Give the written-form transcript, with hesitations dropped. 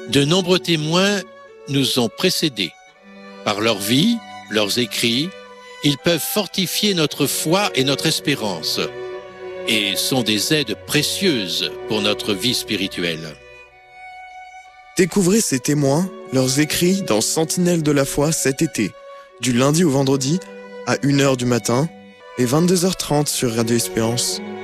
De nombreux témoins nous ont précédés. Par leur vie, leurs écrits, ils peuvent fortifier notre foi et notre espérance et sont des aides précieuses pour notre vie spirituelle. Découvrez ces témoins, leurs écrits dans Sentinelle de la foi cet été, du lundi au vendredi à 1h du matin et 22h30 sur Radio Espérance.